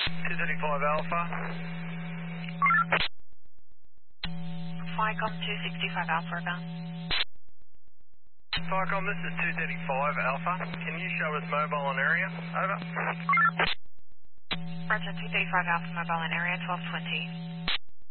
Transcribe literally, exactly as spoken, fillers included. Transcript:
two thirty-five Alpha. Flycom two sixty-five Alpha abound. Flycom, this is two thirty-five Alpha. Can you show us mobile on area? Over. Roger, two thirty-five Alpha mobile in area twelve twenty.